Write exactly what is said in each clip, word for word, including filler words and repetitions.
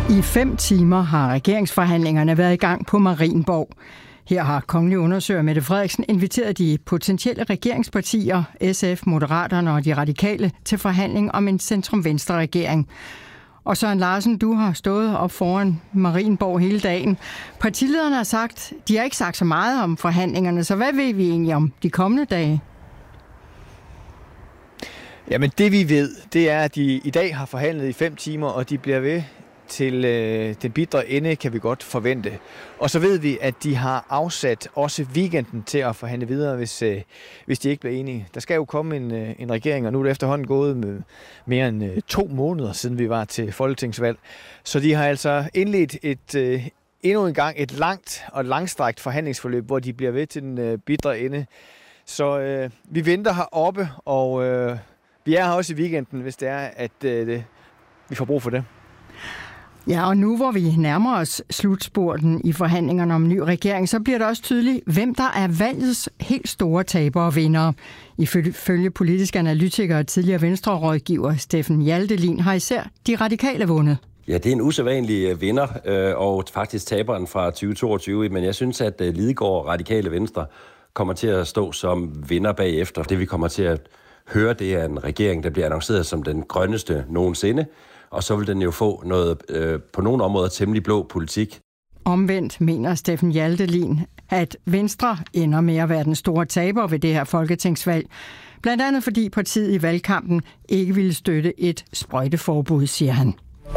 I fem timer har regeringsforhandlingerne været i gang på Marienborg. Her har kongelig undersøger Mette Frederiksen inviteret de potentielle regeringspartier, S F, Moderaterne og de radikale, til forhandling om en centrum-venstre-regering. Og Søren Larsen, du har stået op foran Marienborg hele dagen. Partilederne har sagt, de har ikke sagt så meget om forhandlingerne, så hvad ved vi egentlig om de kommende dage? Jamen det vi ved, det er, at de i dag har forhandlet i fem timer, og de bliver ved til øh, den bitre ende, kan vi godt forvente. Og så ved vi, at de har afsat også weekenden til at forhandle videre, hvis, øh, hvis de ikke bliver enige. Der skal jo komme en, øh, en regering, og nu er det efterhånden gået med mere end øh, to måneder, siden vi var til folketingsvalg. Så de har altså indledt et, øh, endnu en gang et langt og langstrakt forhandlingsforløb, hvor de bliver ved til den øh, bitre ende. Så øh, vi venter heroppe, og øh, vi er her også i weekenden, hvis det er, at øh, det, vi får brug for det. Ja, og nu hvor vi nærmer os slutspurten i forhandlingerne om en ny regering, så bliver det også tydeligt, hvem der er valgets helt store tabere og vindere. Ifølge politisk analytiker og tidligere Venstre-rådgiver Steffen Hjaltelin har især de radikale vundet. Ja, det er en usædvanlig vinder, og faktisk taberen fra tyve toogtyve, men jeg synes, at Lidegaard Radikale Venstre kommer til at stå som vinder bagefter. Det vi kommer til at høre, det er en regering, der bliver annonceret som den grønneste nogensinde, og så vil den jo få noget øh, på nogle områder temmelig blå politik. Omvendt mener Steffen Hjaltelin, at Venstre ender med at være den store taber ved det her folketingsvalg. Blandt andet fordi partiet i valgkampen ikke ville støtte et sprøjteforbud, siger han.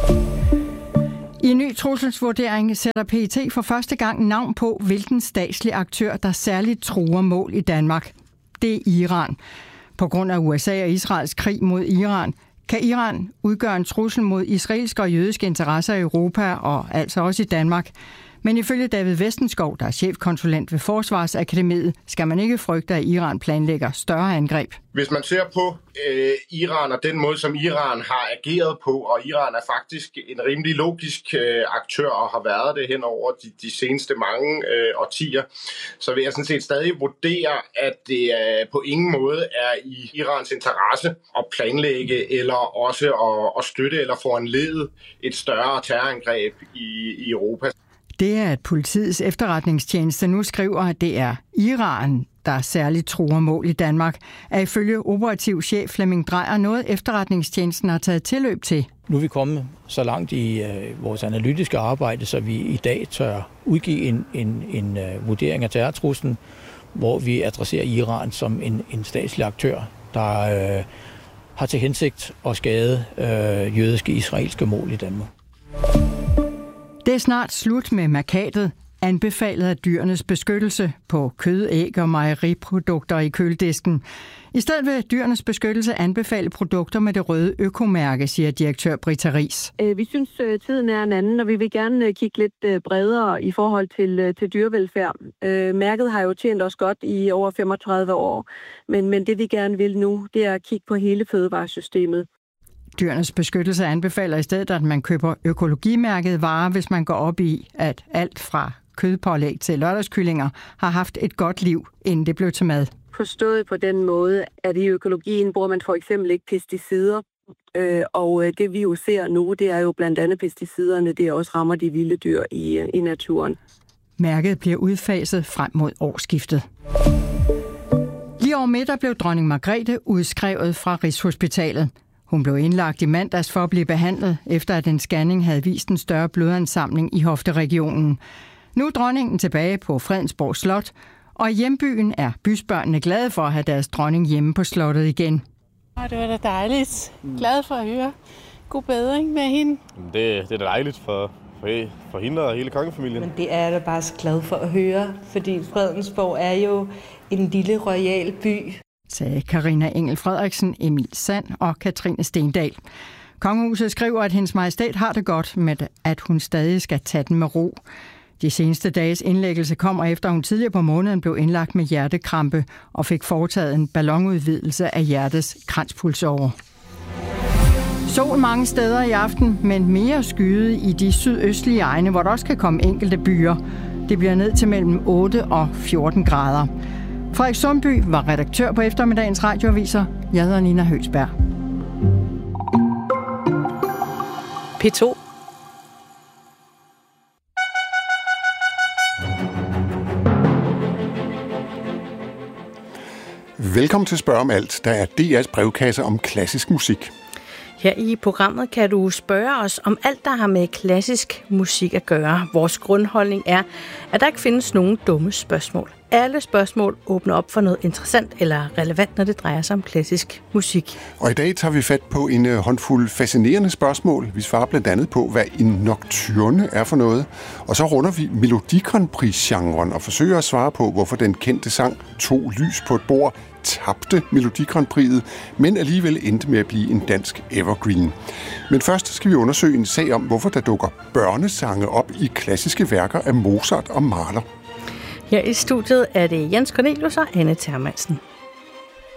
I en ny trusselsvurdering sætter P E T for første gang navn på, hvilken statslig aktør, der særligt truer mål i Danmark. Det er Iran. På grund af U S A og Israels krig mod Iran, kan Iran udgøre en trussel mod israelske og jødiske interesser i Europa og altså også i Danmark. Men ifølge David Vestenskov, der er chefkonsulent ved Forsvarsakademiet, skal man ikke frygte, at Iran planlægger større angreb. Hvis man ser på øh, Iran og den måde, som Iran har ageret på, og Iran er faktisk en rimelig logisk øh, aktør og har været det hen over de, de seneste mange øh, årtier, så vil jeg sådan set stadig vurdere, at det øh, på ingen måde er i Irans interesse at planlægge eller også at, at støtte eller foranlede et større terrorangreb i, i Europa. Det er, at politiets efterretningstjeneste nu skriver, at det er Iran, der særligt truer mål i Danmark, er ifølge operativ chef Flemming Drejer noget, efterretningstjenesten har taget tilløb til. Nu er vi kommet så langt i øh, vores analytiske arbejde, så vi i dag tør udgive en, en, en uh, vurdering af terrortruslen, hvor vi adresserer Iran som en, en statslig aktør, der øh, har til hensigt at skade øh, jødiske israelske mål i Danmark. Det er snart slut med mærkatet anbefalet af Dyrenes Beskyttelse på kød, æg og mejeriprodukter i køledisken. I stedet vil Dyrenes Beskyttelse anbefale produkter med det røde økomærke, siger direktør Britta Riis. Vi synes, tiden er en anden, og vi vil gerne kigge lidt bredere i forhold til, til dyrevelfærd. Mærket har jo tjent os godt i over femogtredive år, men, men det vi gerne vil nu, det er at kigge på hele fødevaresystemet. Dyrenes Beskyttelse anbefaler i stedet, at man køber økologimærkede varer, hvis man går op i, at alt fra kødpålæg til lørdagskyllinger har haft et godt liv, inden det blev til mad. Forstået på den måde, at i økologien bruger man for eksempel ikke pesticider, øh, og det vi jo ser nu, det er jo blandt andet pesticiderne, det også rammer de vilde dyr i, i naturen. Mærket bliver udfaset frem mod årsskiftet. Lige over middag blev dronning Margrethe udskrevet fra Rigshospitalet. Hun blev indlagt i mandags for at blive behandlet, efter at en scanning havde vist en større blodansamling i hofteregionen. Nu er dronningen tilbage på Fredensborg Slot, og i hjembyen er bysbørnene glade for at have deres dronning hjemme på slottet igen. Det var da dejligt. Glad for at høre. God bedring med hende. Det, det er da dejligt for, for, for hende og hele kongefamilien. Men det er jeg da bare så glad for at høre, fordi Fredensborg er jo en lille royal by, sagde Carina Engel Frederiksen, Emil Sand og Katrine Stendal. Kongehuset skriver, at hendes majestæt har det godt med, at hun stadig skal tage den med ro. De seneste dages indlæggelse kommer efter, hun tidligere på måneden blev indlagt med hjertekrampe og fik foretaget en ballonudvidelse af hjertets kranspulsåre. Sol mange steder i aften, men mere skyet i de sydøstlige egne, hvor der også kan komme enkelte byer. Det bliver ned til mellem otte og fjorten grader. Frederik Sundby var redaktør på eftermiddagens radioaviser. Jeg hedder Nina Høgsberg. P to. Velkommen til Spørg om alt, der er D R's brevkasse om klassisk musik. Her i programmet kan du spørge os om alt, der har med klassisk musik at gøre. Vores grundholdning er, at der ikke findes nogen dumme spørgsmål. Alle spørgsmål åbner op for noget interessant eller relevant, når det drejer sig om klassisk musik. Og i dag tager vi fat på en håndfuld fascinerende spørgsmål. Vi svarer blandt andet på, hvad en nocturne er for noget. Og så runder vi Melodi Grand Prix-genren og forsøger at svare på, hvorfor den kendte sang To lys på et bord tabte Melodi Grand Prix'et, men alligevel endte med at blive en dansk evergreen. Men først skal vi undersøge en sag om, hvorfor der dukker børnesange op i klassiske værker af Mozart og Mahler. Her i studiet er det Jens Cornelius og Anne Thermansen.